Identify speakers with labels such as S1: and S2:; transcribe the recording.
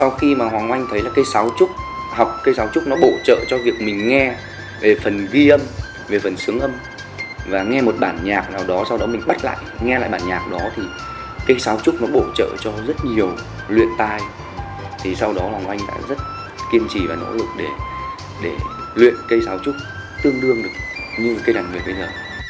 S1: Sau khi mà Hoàng Oanh thấy là cây sáo trúc, học cây sáo trúc nó bổ trợ cho việc mình nghe về phần ghi âm, về phần xướng âm và nghe một bản nhạc nào đó, sau đó mình bắt lại nghe lại bản nhạc đó, thì cây sáo trúc nó bổ trợ cho rất nhiều luyện tai. Thì sau đó Hoàng Oanh đã rất kiên trì và nỗ lực để luyện cây sáo trúc tương đương được như cây đàn nguyệt bây giờ.